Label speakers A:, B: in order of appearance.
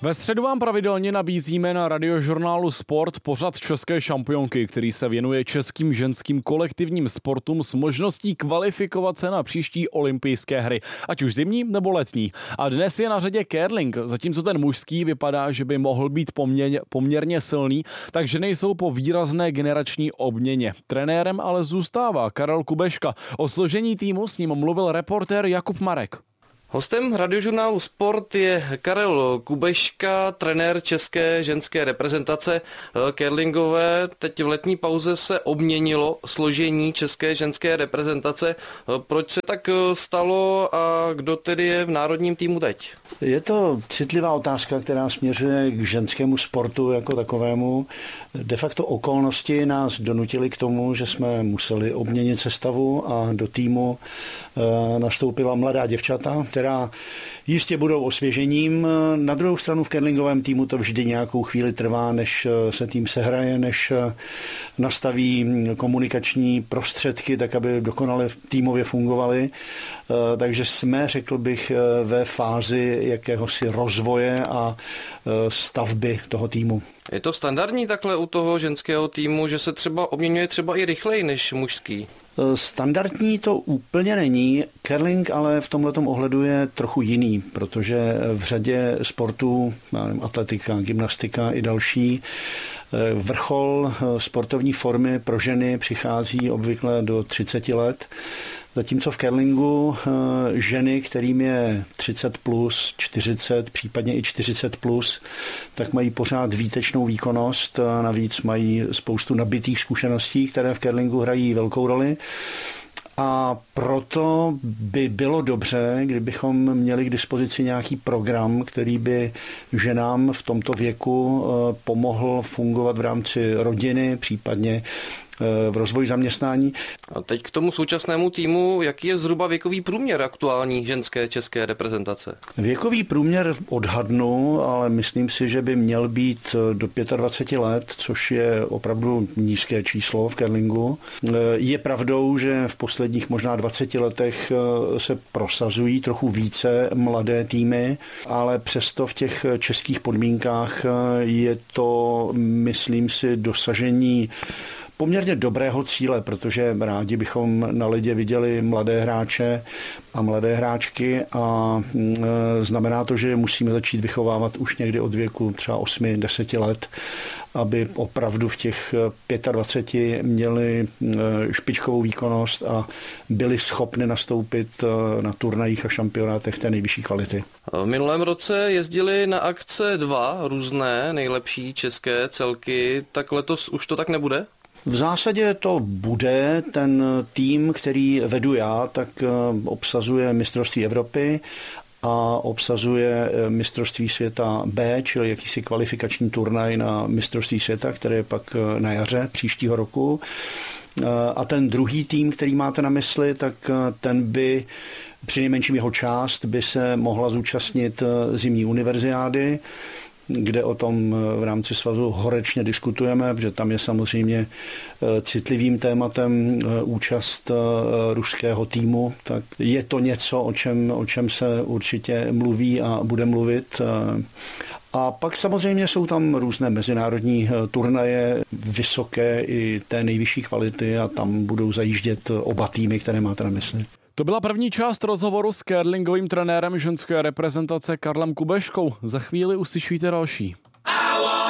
A: Ve středu vám pravidelně nabízíme na Radiožurnálu Sport pořad České šampionky, který se věnuje českým ženským kolektivním sportům s možností kvalifikovat se na příští olympijské hry, ať už zimní nebo letní. A dnes je na řadě curling, zatímco ten mužský vypadá, že by mohl být poměrně silný, tak ženy jsou po výrazné generační obměně. Trenérem ale zůstává Karel Kubeška. O složení týmu s ním mluvil reportér Jakub Marek.
B: Hostem Radiožurnálu Sport je Karel Kubeška, trenér české ženské reprezentace curlingové. Teď v letní pauze se obměnilo složení české ženské reprezentace. Proč se tak stalo a kdo tedy je v národním týmu teď?
C: Je to citlivá otázka, která směřuje k ženskému sportu jako takovému. De facto okolnosti nás donutily k tomu, že jsme museli obměnit sestavu a do týmu nastoupila mladá děvčata, která jistě budou osvěžením. Na druhou stranu v curlingovém týmu to vždy nějakou chvíli trvá, než se tým sehraje, než nastaví komunikační prostředky, tak aby dokonale týmově fungovaly. Takže jsme, řekl bych, ve fázi jakéhosi rozvoje a stavby toho týmu.
B: Je to standardní takhle u toho ženského týmu, že se třeba obměňuje třeba i rychleji než mužský?
C: Standardní to úplně není. Curling ale v tomhletom ohledu je trochu jiný, protože v řadě sportů, atletika, gymnastika i další, vrchol sportovní formy pro ženy přichází obvykle do 30 let. Zatímco v curlingu ženy, kterým je 30 plus, 40, případně i 40 plus, tak mají pořád výtečnou výkonnost a navíc mají spoustu nabitých zkušeností, které v curlingu hrají velkou roli. A proto by bylo dobře, kdybychom měli k dispozici nějaký program, který by ženám v tomto věku pomohl fungovat v rámci rodiny, případně v rozvoji zaměstnání.
B: A teď k tomu současnému týmu, jaký je zhruba věkový průměr aktuální ženské české reprezentace?
C: Věkový průměr odhadnu, ale myslím si, že by měl být do 25 let, což je opravdu nízké číslo v curlingu. Je pravdou, že v posledních možná 20 letech se prosazují trochu více mladé týmy, ale přesto v těch českých podmínkách je to, myslím si, dosažení poměrně dobrého cíle, protože rádi bychom na ledě viděli mladé hráče a mladé hráčky a znamená to, že musíme začít vychovávat už někdy od věku třeba 8-10 let, aby opravdu v těch 25 měli špičkovou výkonnost a byli schopni nastoupit na turnajích a šampionátech té nejvyšší kvality.
B: V minulém roce jezdili na akce 2 různé nejlepší české celky, tak letos už to tak nebude?
C: V zásadě to bude. Ten tým, který vedu já, tak obsazuje mistrovství Evropy a obsazuje mistrovství světa B, čili jakýsi kvalifikační turnaj na mistrovství světa, které je pak na jaře příštího roku. A ten druhý tým, který máte na mysli, tak ten by přinejmenším jeho část by se mohla zúčastnit zimní univerziády, kde o tom v rámci svazu horečně diskutujeme, protože tam je samozřejmě citlivým tématem účast ruského týmu. Tak je to něco, o čem se určitě mluví a bude mluvit. A pak samozřejmě jsou tam různé mezinárodní turnaje, vysoké i té nejvyšší kvality a tam budou zajíždět oba týmy, které máte na mysli.
A: To byla první část rozhovoru s curlingovým trenérem ženské reprezentace Karlem Kubeškou. Za chvíli uslyšíte další.